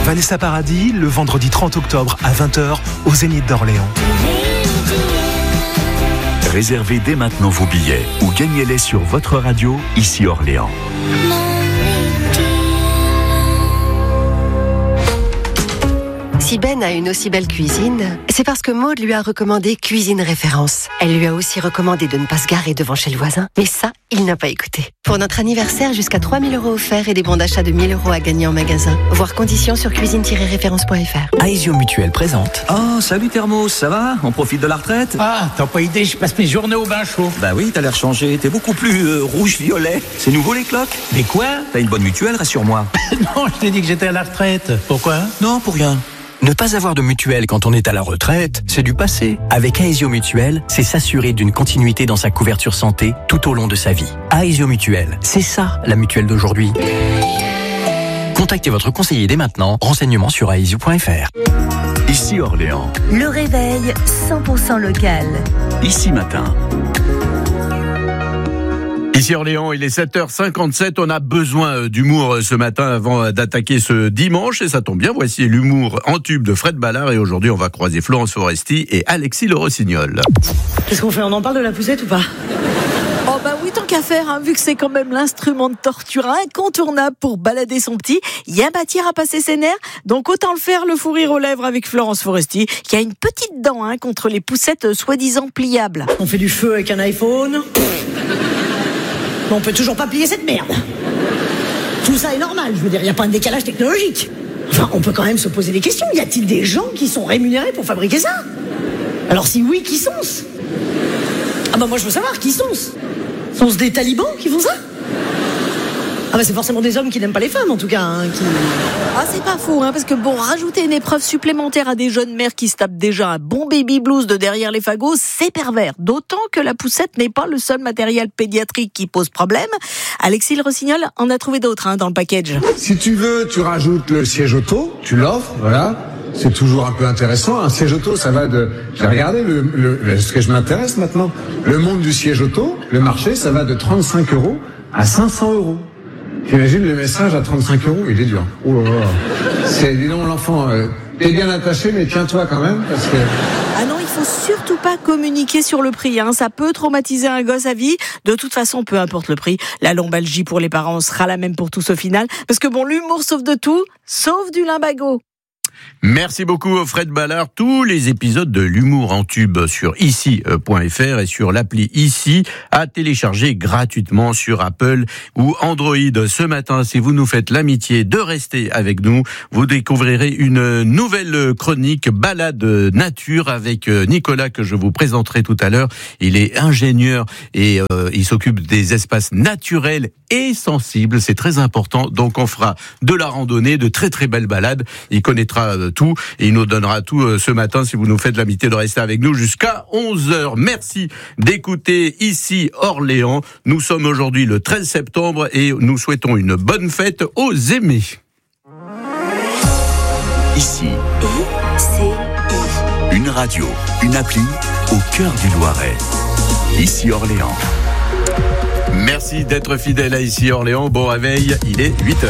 Vanessa Paradis, le vendredi 30 octobre à 20h au Zénith d'Orléans. Réservez dès maintenant vos billets ou gagnez-les sur votre radio, ici Orléans. Si Ben a une aussi belle cuisine, c'est parce que Maude lui a recommandé Cuisine Référence. Elle lui a aussi recommandé de ne pas se garer devant chez le voisin. Mais ça, il n'a pas écouté. Pour notre anniversaire, jusqu'à 3 000 € offerts et des bons d'achat de 1 000 € à gagner en magasin. Voir conditions sur cuisine-référence.fr. Aesio Mutuelle présente. Oh, salut Thermos, ça va? On profite de la retraite? Ah, t'as pas idée, je passe mes journées au bain chaud. Bah oui, t'as l'air changé, t'es beaucoup plus rouge-violet. C'est nouveau les cloques? Mais quoi? T'as une bonne mutuelle, rassure-moi. Non, je t'ai dit que j'étais à la retraite. Pourquoi? Non, pour rien. Ne pas avoir de mutuelle quand on est à la retraite, c'est du passé. Avec Aesio Mutuelle, c'est s'assurer d'une continuité dans sa couverture santé tout au long de sa vie. Aesio Mutuelle, c'est ça la mutuelle d'aujourd'hui. Contactez votre conseiller dès maintenant. Renseignements sur aesio.fr. Ici Orléans. Le réveil 100% local. Ici Matin. Ici Orléans, il est 7h57, on a besoin d'humour ce matin avant d'attaquer ce dimanche et ça tombe bien, voici l'humour en tube de Fred Ballard et aujourd'hui on va croiser Florence Foresti et Alexis Le Rossignol. Qu'est-ce qu'on fait, on en parle de la poussette ou pas? Oh bah oui, tant qu'à faire, hein, vu que c'est quand même l'instrument de torture incontournable pour balader son petit, il y a matière à passer ses nerfs, donc autant le faire, le fou rire aux lèvres avec Florence Foresti, qui a une petite dent contre les poussettes soi-disant pliables. On fait du feu avec un iPhone. On peut toujours pas plier cette merde. Tout ça est normal, je veux dire, il n'y a pas un décalage technologique. Enfin, on peut quand même se poser des questions. Y a-t-il des gens qui sont rémunérés pour fabriquer ça? Alors si oui, qui sont-ce? Ah bah moi je veux savoir, qui sont-ce? Sont-ce des talibans qui font ça? Ah bah c'est forcément des hommes qui n'aiment pas les femmes en tout cas. Ah c'est pas faux, parce que bon, rajouter une épreuve supplémentaire à des jeunes mères qui se tapent déjà un bon baby blues de derrière les fagots, c'est pervers. D'autant que la poussette n'est pas le seul matériel pédiatrique qui pose problème. Alexis Le Rossignol en a trouvé d'autres dans le package. Si tu veux, tu rajoutes le siège auto, tu l'offres, voilà. C'est toujours un peu intéressant. Un siège auto, ça va de... J'ai regardé ce que je m'intéresse maintenant. Le monde du siège auto, le marché, ça va de 35 € à 500 €. J'imagine le message à 35 €, il est dur. Oh là là. Dis donc l'enfant, t'es bien attaché, mais tiens-toi quand même, parce que... Ah non, il faut surtout pas communiquer sur le prix, ça peut traumatiser un gosse à vie. De toute façon, peu importe le prix, la lombalgie pour les parents sera la même pour tous au final, parce que bon, l'humour sauve de tout, sauf du limbago. Merci beaucoup Fred Ballard. Tous les épisodes de l'humour en tube sur ici.fr et sur l'appli Ici à télécharger gratuitement sur Apple ou Android. Ce matin, si vous nous faites l'amitié de rester avec nous, vous découvrirez une nouvelle chronique balade nature avec Nicolas que je vous présenterai tout à l'heure. Il est ingénieur et il s'occupe des espaces naturels et sensibles. C'est très important. Donc on fera de la randonnée, de très très belles balades. Il connaîtra tout et il nous donnera tout ce matin si vous nous faites l'amitié de rester avec nous jusqu'à 11h. Merci d'écouter Ici Orléans. Nous sommes aujourd'hui le 13 septembre et nous souhaitons une bonne fête aux aimés. Ici, une radio, une appli au cœur du Loiret. Ici Orléans. Merci d'être fidèle à Ici Orléans. Bon réveil, il est 8h.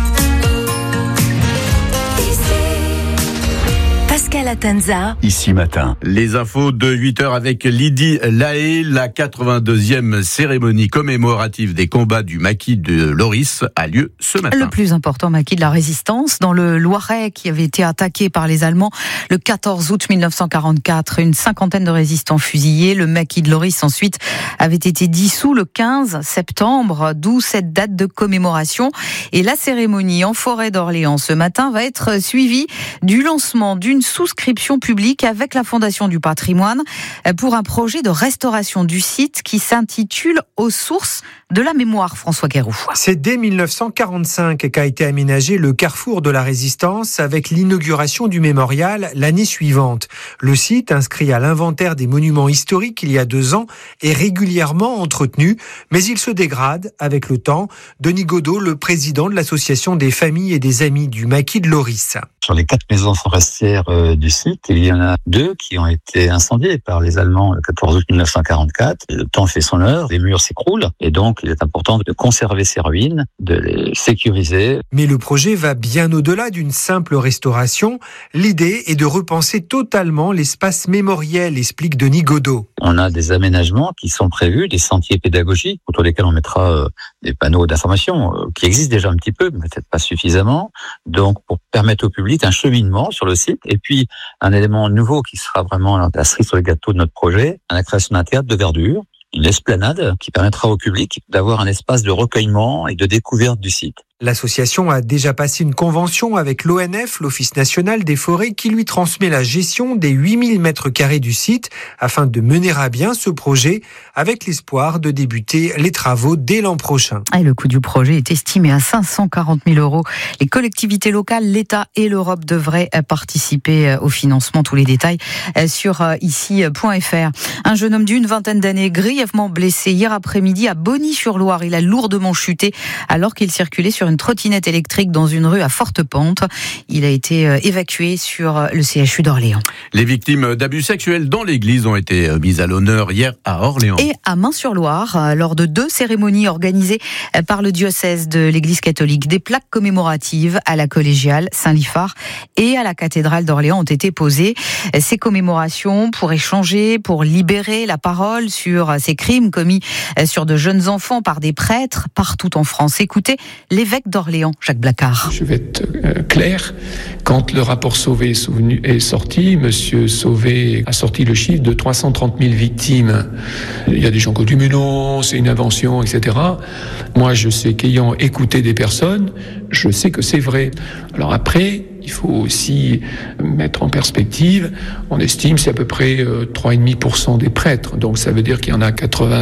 Pascal Atenza. Ici Matin. Les infos de 8h avec Lydie Lahaye. La 82e cérémonie commémorative des combats du maquis de Loris a lieu ce matin. Le plus important maquis de la résistance dans le Loiret qui avait été attaqué par les Allemands le 14 août 1944. Une cinquantaine de résistants fusillés. Le maquis de Loris ensuite avait été dissous le 15 septembre, d'où cette date de commémoration. Et la cérémonie en forêt d'Orléans ce matin va être suivie du lancement d'une souscription publique avec la Fondation du patrimoine pour un projet de restauration du site qui s'intitule « Aux sources de la mémoire », François Guéroux. C'est dès 1945 qu'a été aménagé le carrefour de la Résistance avec l'inauguration du mémorial l'année suivante. Le site, inscrit à l'inventaire des monuments historiques il y a 2 ans, est régulièrement entretenu, mais il se dégrade avec le temps. Denis Godot, le président de l'association des familles et des amis du maquis de Loris. Sur les 4 maisons forestières du site, il y en a 2 qui ont été incendiées par les Allemands le 14 août 1944. Le temps fait son œuvre, les murs s'écroulent et donc Donc il est important de conserver ces ruines, de les sécuriser. Mais le projet va bien au-delà d'une simple restauration. L'idée est de repenser totalement l'espace mémoriel, explique Denis Godot. On a des aménagements qui sont prévus, des sentiers pédagogiques autour desquels on mettra des panneaux d'information qui existent déjà un petit peu, mais peut-être pas suffisamment. Donc pour permettre au public un cheminement sur le site. Et puis un élément nouveau qui sera vraiment la cerise sur le gâteau de notre projet, la création d'un théâtre de verdure, une esplanade qui permettra au public d'avoir un espace de recueillement et de découverte du site. L'association a déjà passé une convention avec l'ONF, l'Office national des forêts, qui lui transmet la gestion des 8000 mètres carrés du site afin de mener à bien ce projet avec l'espoir de débuter les travaux dès l'an prochain. Et le coût du projet est estimé à 540 000 €. Les collectivités locales, l'État et l'Europe devraient participer au financement. Tous les détails sur ici.fr. Un jeune homme d'une vingtaine d'années grièvement blessé hier après-midi à Bonny-sur-Loire. Il a lourdement chuté alors qu'il circulait sur une trottinette électrique dans une rue à forte pente. Il a été évacué sur le CHU d'Orléans. Les victimes d'abus sexuels dans l'église ont été mises à l'honneur hier à Orléans. Et à Main-sur-Loire, lors de 2 cérémonies organisées par le diocèse de l'église catholique, des plaques commémoratives à la collégiale Saint-Liphard et à la cathédrale d'Orléans ont été posées. Ces commémorations pour échanger, pour libérer la parole sur ces crimes commis sur de jeunes enfants par des prêtres partout en France. Écoutez l'évêque d'Orléans, Jacques Blacard. Je vais être clair. Quand le rapport Sauvé est sorti, Monsieur Sauvé a sorti le chiffre de 330 000 victimes. Il y a des gens qui ont dit mais non, c'est une invention, etc. Moi, je sais qu'ayant écouté des personnes, je sais que c'est vrai. Alors après, il faut aussi mettre en perspective, on estime c'est à peu près 3,5% des prêtres. Donc ça veut dire qu'il y en a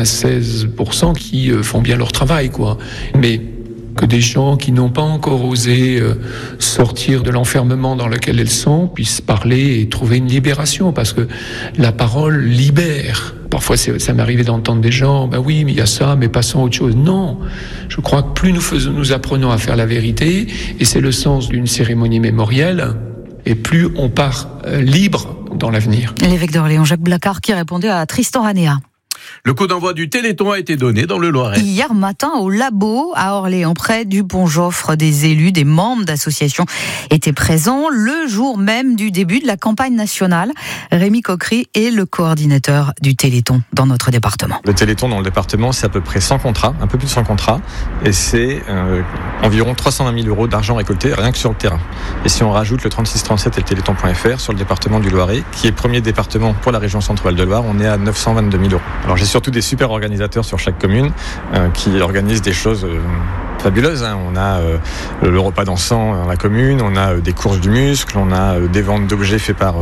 96% qui font bien leur travail, quoi. Mais que des gens qui n'ont pas encore osé sortir de l'enfermement dans lequel elles sont puissent parler et trouver une libération, parce que la parole libère. Parfois, ça m'est arrivé d'entendre des gens, ben oui, mais il y a ça, mais passons à autre chose. Non, je crois que plus nous apprenons à faire la vérité, et c'est le sens d'une cérémonie mémorielle, et plus on part libre dans l'avenir. L'évêque d'Orléans, Jacques Blacard, qui répondait à Tristan Ranéa. Le coup d'envoi du Téléthon a été donné dans le Loiret. Hier matin, au Labo, à Orléans, près du Pont Joffre, des élus, des membres d'associations étaient présents le jour même du début de la campagne nationale. Rémi Coquery est le coordinateur du Téléthon dans notre département. Le Téléthon dans le département, c'est à peu près 100 contrats, un peu plus de 100 contrats, et c'est environ 320 000 € d'argent récolté rien que sur le terrain. Et si on rajoute le 3637 et le téléthon.fr sur le département du Loiret, qui est premier département pour la région Centre-Val de Loire, on est à 922 000 €. Alors j'ai surtout des super organisateurs sur chaque commune qui organisent des choses fabuleuses. On a le repas dansant dans la commune, on a des courses du muscle, on a des ventes d'objets faits par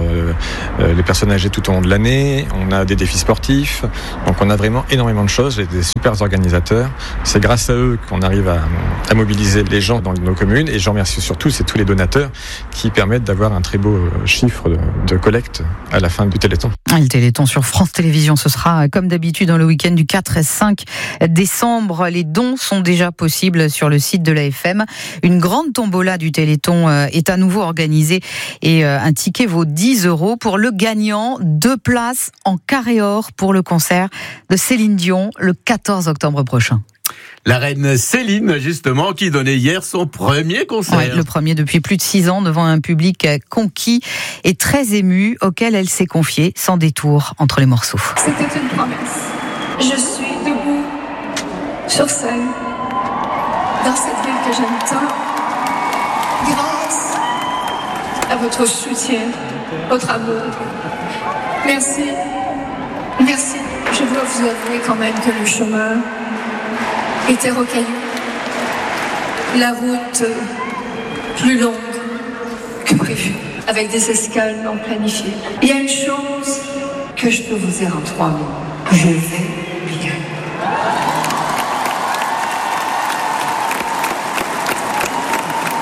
les personnes âgées tout au long de l'année, on a des défis sportifs. Donc on a vraiment énormément de choses, et des super organisateurs. C'est grâce à eux qu'on arrive à mobiliser les gens dans nos communes, et je remercie surtout tous les donateurs qui permettent d'avoir un très beau chiffre de collecte à la fin du Téléthon. Le Téléthon sur France Télévisions, ce sera comme d'habitude dans le week-end du 4 et 5 décembre. Les dons sont déjà possibles sur le site de l'AFM. Une grande tombola du Téléthon est à nouveau organisée, et un ticket vaut 10 € pour le gagnant. 2 places en carré or pour le concert de Céline Dion le 14 octobre prochain. La reine Céline, justement, qui donnait hier son premier concert. Ouais, le premier depuis plus de 6 ans, devant un public conquis et très ému, auquel elle s'est confiée sans détour entre les morceaux. C'était une promesse. Je suis debout, sur scène, dans cette ville que j'aime tant, grâce à votre soutien, votre amour. Merci. Merci. Je dois vous avouer quand même que le chemin était rocailleux. La route plus longue que prévu, avec des escales non planifiées. Il y a une chose que je peux vous dire en 3 mots. Je vais bien.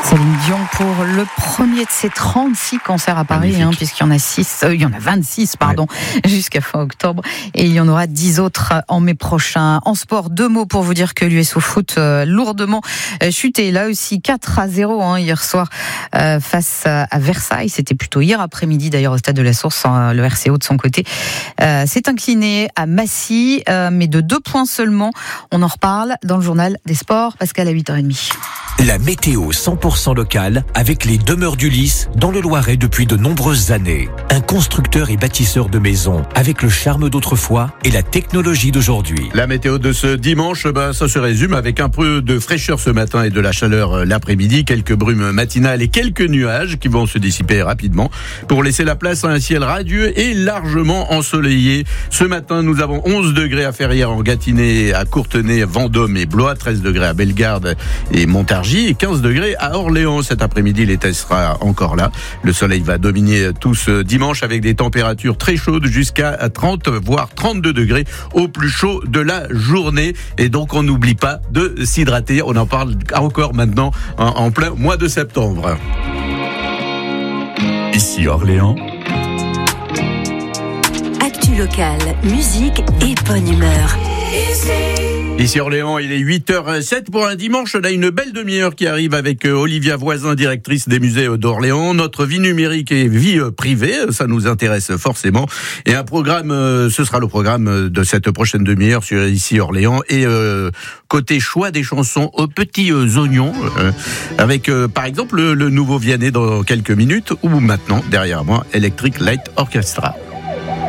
Céline Dion pour le premier de ses 36 concerts à Paris, puisqu'il y en a 26, jusqu'à fin octobre, et il y en aura 10 autres en mai prochain. En sport, 2 mots pour vous dire que l'USO Foot lourdement chuté, là aussi 4-0 hier soir face à Versailles. C'était plutôt hier après-midi d'ailleurs au stade de la Source. Le RCO de son côté s'est incliné à Massy, mais de 2 points seulement. On en reparle dans le journal des sports, Pascal, à 8h30. La météo 100% locale avec les Demeures du Lys dans le Loiret depuis de nombreuses années. Un constructeur et bâtisseur de maisons avec le charme d'autrefois et la technologie d'aujourd'hui. La météo de ce dimanche, ça se résume avec un peu de fraîcheur ce matin et de la chaleur l'après-midi, quelques brumes matinales et quelques nuages qui vont se dissiper rapidement pour laisser la place à un ciel radieux et largement ensoleillé. Ce matin, nous avons 11 degrés à Ferrières, en Gâtinais, à Courtenay, Vendôme et Blois, 13 degrés à Bellegarde et Montargis et 15 degrés à Orléans. Cet après-midi, l'été sera encore là. Le soleil va dominer tout ce dimanche avec des températures très chaudes jusqu'à 30 voire 32 degrés au plus chaud de la journée. Et donc, on n'oublie pas de s'hydrater. On en parle encore maintenant en plein mois de septembre. Ici Orléans. Actu locale, musique et bonne humeur. Ici Orléans, il est 8h07 pour un dimanche. On a une belle demi-heure qui arrive avec Olivia Voisin, directrice des musées d'Orléans. Notre vie numérique et vie privée, ça nous intéresse forcément. Et un programme, ce sera le programme de cette prochaine demi-heure sur Ici Orléans. Et côté choix des chansons aux petits oignons, avec par exemple le nouveau Vianney dans quelques minutes, ou maintenant, derrière moi, Electric Light Orchestra.